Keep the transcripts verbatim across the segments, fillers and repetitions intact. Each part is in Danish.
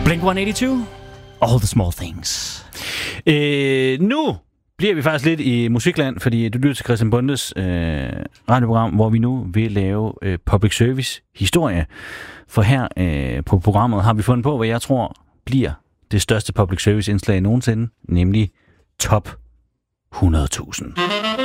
Blink et otte to, All the Small Things. Øh, nu bliver vi faktisk lidt i musikland, fordi du lytter til Christian Bondes øh, radioprogram, hvor vi nu vil lave øh, public service historie. For her øh, på programmet har vi fundet på, hvad jeg tror bliver det største public service indslag nogensinde, nemlig top hundrede tusind.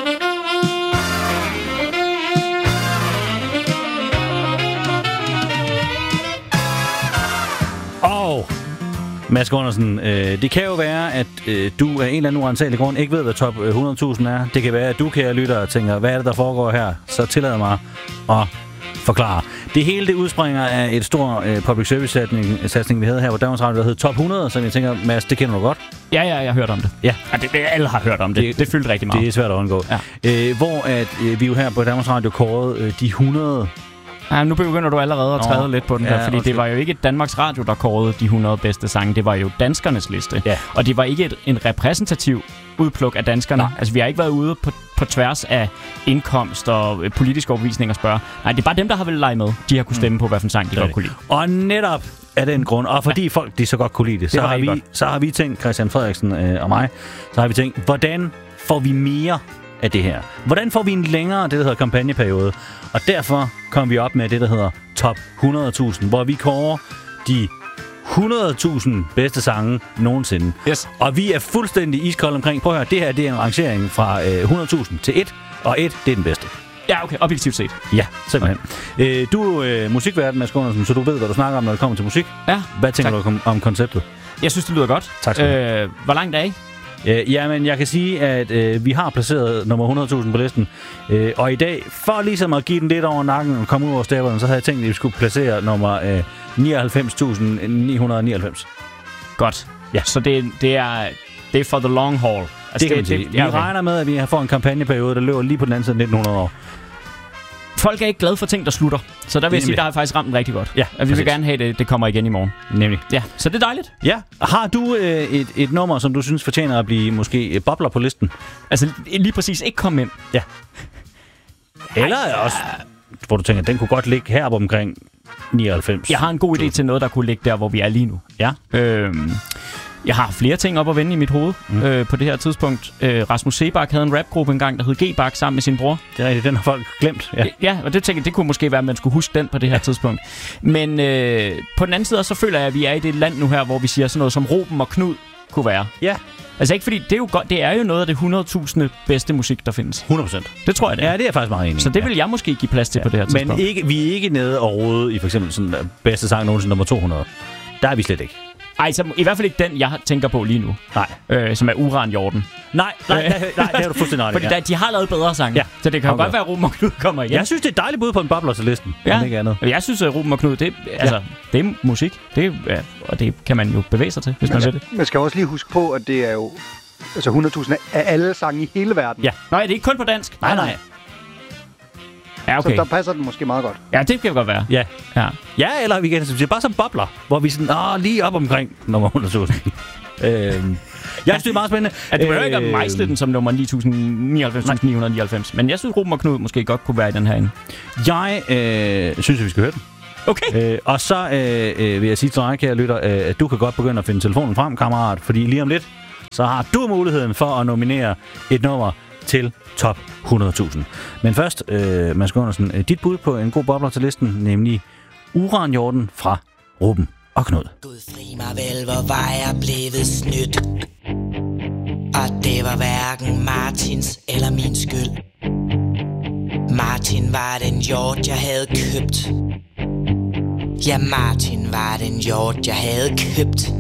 Og Mads Gundersen, øh, det kan jo være, at øh, du af en eller anden uansagelig grund ikke ved, hvad top hundrede tusind er. Det kan være, at du, kære lytter, og tænker, hvad er det, der foregår her? Så tillad mig at forklare. Det hele det udspringer af et stor øh, public service satsning, vi havde her på Danmarks Radio, der hed Top hundrede, som jeg tænker, Mads, det kender du godt. Ja, ja, jeg har hørt om det. Ja, ja det, det, alle har hørt om det. Det, det fyldte rigtig meget. Det er svært at undgå. Ja. Øh, hvor at, øh, vi jo her på Danmarks Radio kårede øh, de hundrede... Ja, nu begynder du allerede at træde Nå, lidt på den der, ja, fordi okay. Det var jo ikke Danmarks Radio, der kårede de hundrede bedste sange. Det var jo danskernes liste. Ja. Og det var ikke et, en repræsentativ udpluk af danskerne. Nej. Altså, vi har ikke været ude på, på tværs af indkomst og øh, politiske overbevisninger og spørge. Nej, det er bare dem, der har vel lege med. De har kunne stemme mm. på, hvad for en sang de godt kunne lide. Og netop af den grund, og fordi ja. folk de så godt kunne lide det, det så, har vi, så har vi tænkt, Christian Frederiksen øh, og mig, så har vi tænkt, hvordan får vi mere af det her? Hvordan får vi en længere, det der hedder kampagneperiode? Og derfor kom vi op med det, der hedder top hundrede tusind, hvor vi kårer de hundrede tusind bedste sange nogensinde. Yes. Og vi er fuldstændig iskolde omkring. Prøv at høre, det her det er en rangering fra øh, hundrede tusind til et, og et, det er den bedste. Ja, okay, objektivt set. Ja, simpelthen. Okay. Øh, du er øh, musikverden, Mads Gundersen, så du ved, hvad du snakker om, når det kommer til musik. Ja. Hvad tænker tak. du om, om konceptet? Jeg synes, det lyder godt. Tak skal du have. Øh, hvor langt er I? Øh, jamen, jeg kan sige, at øh, vi har placeret nummer hundrede tusind på listen. Øh, og i dag, for ligesom at give den lidt over nakken og komme ud over stepperne, så havde jeg tænkt, at vi skulle placere nummer øh, nioghalvfems tusind ni hundrede nioghalvfems. Godt. Ja. Så det, det, er, det er for the long haul. Altså, det kan man sige. Det, vi okay. regner med, at vi får en kampagneperiode, der løber lige på den anden side nitten hundrede år. Folk er ikke glade for ting, der slutter. Så der vil jeg sige, der har faktisk ramt den rigtig godt. Ja, og vi vil gerne have, det, det kommer igen i morgen. Nemlig. Ja, så det er dejligt. Ja. Har du øh, et, et nummer, som du synes fortjener at blive måske bobler på listen? Altså lige præcis ikke komme ind. Ja. Eller Ej, også, hvor du tænker, den kunne godt ligge her omkring nioghalvfems. Jeg har en god idé til noget, der kunne ligge der, hvor vi er lige nu. Ja. Øhm, jeg har flere ting op at vende i mit hoved mm. øh, på det her tidspunkt. Øh, Rasmus Seebach havde en rapgruppe engang, der hed G-Bach sammen med sin bror. Det er rigtigt, den har folk glemt. Ja, ja og det tænker jeg, det kunne måske være, at man skulle huske den på det her ja. tidspunkt. Men øh, på den anden side, så føler jeg, at vi er i det land nu her, hvor vi siger sådan noget som Ruben og Knud kunne være. Ja. Altså ikke fordi, det er jo, godt, det er jo noget af det hundrede tusind bedste musik, der findes. hundrede procent. Det tror jeg, det er. Ja, det er jeg faktisk meget enig i. Så det vil jeg måske give plads til ja. på det her tidspunkt. Men ikke, vi er ikke nede og rode i for eksempel sådan bedste sang nogensinde nummer to hundrede. Der er vi slet ikke. Ej, så i hvert fald ikke den, jeg tænker på lige nu. Nej. Øh, som er Uran-Jorden. Nej, nej, nej, nej, det er du fuldstændig ret i. Fordi ja. der, de har lavet bedre sange. Ja. Så det kan jo okay. godt være, at Ruben og Knud kommer igen. Jeg synes, det er et dejligt bud på en bobler til listen. Ja. Ikke andet. Jeg synes, at Ruben og Knud, det, altså, ja. det er musik. Det, ja, og det kan man jo bevæge sig til, hvis man ja. vil det. Man skal også lige huske på, at det er jo altså hundrede tusind af alle sange i hele verden. Ja. Nej, det er ikke kun på dansk. Nej, nej. Ja, okay. Så der passer den måske meget godt. Ja, det kan godt være. Ja. Ja, ja eller vi kan sige bare som bobler, hvor vi sådan, åh, lige op omkring nummer hundrede tusind. øhm. Jeg synes, det er meget spændende. Ja, du behøver ikke at mejsle den som nummer nioghalvfems tusind ni hundrede nioghalvfems. Men jeg synes, Ruben og Knud måske godt kunne være i den her ende. Jeg øh, synes, at vi skal høre den. Okay. Øh, og så øh, vil jeg sige til dig, kære lytter, øh, at du kan godt begynde at finde telefonen frem, kammerat. Fordi lige om lidt, så har du muligheden for at nominere et nummer til top hundrede tusind. Men først, øh, Mads Gundersen, øh, dit bud på en god bobler til listen, nemlig Uran-Jorden fra Ruben og Knud. Gud fri mig vel, hvor var jeg blevet snydt. Og det var hverken Martins eller min skyld. Martin var den hjort, jeg havde købt. Ja, Martin var den hjort, jeg havde købt.